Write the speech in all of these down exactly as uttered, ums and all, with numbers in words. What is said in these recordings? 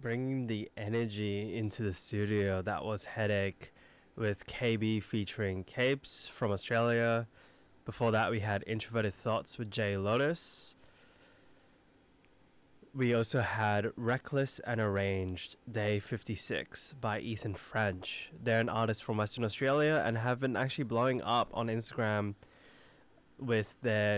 bringing the energy into the studio. That was Headache with K B featuring Capes from Australia. Before that, we had Introverted Thoughts with Jay Lotus. We also had Reckless and Arranged Day fifty-six by Ethan French. They're an artist from Western Australia and have been actually blowing up on Instagram with their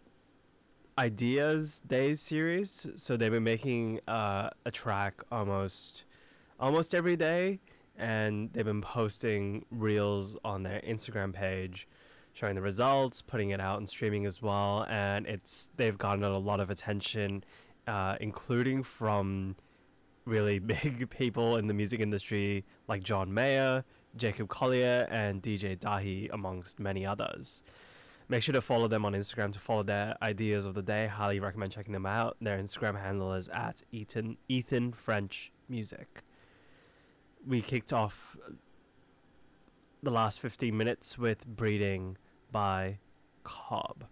Ideas Days series. So they've been making uh, a track almost almost every day, and they've been posting reels on their Instagram page showing the results, putting it out and streaming as well, and it's they've gotten a lot of attention, uh, including from really big people in the music industry like John Mayer, Jacob Collier, and D J Dahi, amongst many others. Make sure to follow them on Instagram to follow their ideas of the day. Highly recommend checking them out. Their Instagram handle is at Ethan, Ethan French Music. We kicked off the last fifteen minutes with Breeding by Cobb.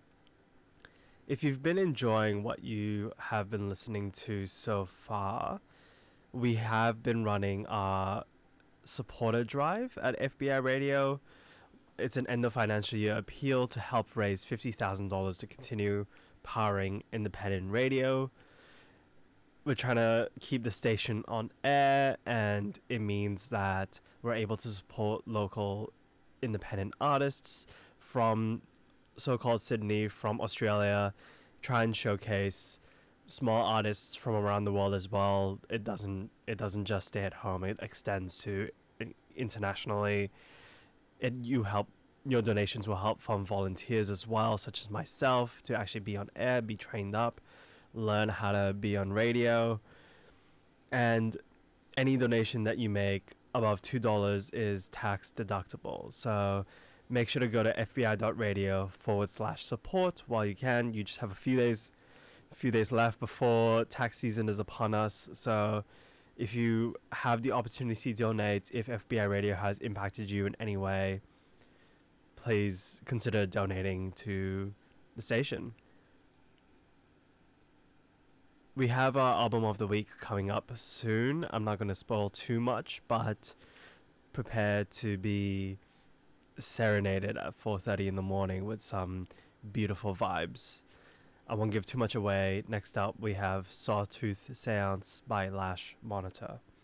If you've been enjoying what you have been listening to so far, we have been running our supporter drive at F B I Radio. It's an end of financial year appeal to help raise fifty thousand dollars to continue powering independent radio. We're trying to keep the station on air, and it means that we're able to support local independent artists from so-called Sydney, from Australia, try and showcase small artists from around the world as well. It doesn't it doesn't just stay at home, it extends to internationally. It you help your donations will help fund volunteers as well, such as myself, to actually be on air, be trained up, learn how to be on radio. And any donation that you make above two dollars is tax deductible. So make sure to go to fbi.radio forward slash support while you can. You just have a few days a few days left before tax season is upon us. So if you have the opportunity to donate, if F B I Radio has impacted you in any way, please consider donating to the station. We have our album of the week coming up soon. I'm not going to spoil too much, but prepare to be serenaded at four thirty in the morning with some beautiful vibes. I won't give too much away. Next up, we have Sawtooth Seance by Lash Monitor.